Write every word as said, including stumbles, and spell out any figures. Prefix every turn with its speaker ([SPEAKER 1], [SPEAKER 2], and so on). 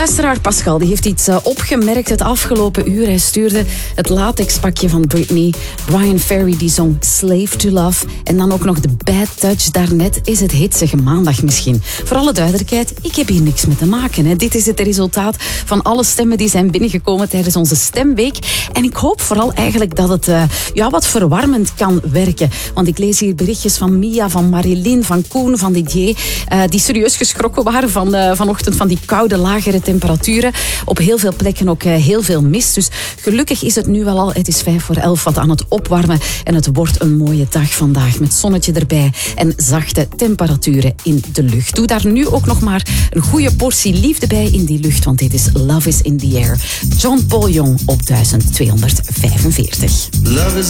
[SPEAKER 1] Luisteraar Pascal die heeft iets uh, opgemerkt het afgelopen uur. Hij stuurde het latexpakje van Britney. Brian Ferry die zong Slave to Love. En dan ook nog de Bad Touch daarnet. Is het hitsige maandag misschien? Voor alle duidelijkheid, ik heb hier niks mee te maken. Hè. Dit is het resultaat van alle stemmen die zijn binnengekomen tijdens onze stemweek. En ik hoop vooral eigenlijk dat het uh, ja, wat verwarmend kan werken. Want ik lees hier berichtjes van Mia, van Marilyn, van Koen, van Didier. Uh, die serieus geschrokken waren van, uh, vanochtend van die koude, lagere temperaturen. Op heel veel plekken ook uh, heel veel mist. Dus gelukkig is het nu wel al, het is vijf voor elf, wat aan het opwarmen. En het wordt een mooie dag vandaag met zonnetje erbij en zachte temperaturen in de lucht. Doe daar nu ook nog maar een goede portie liefde bij in die lucht, want dit is Love is in the Air. John Paul Young op duizend tweehonderdvijfenveertig. Love is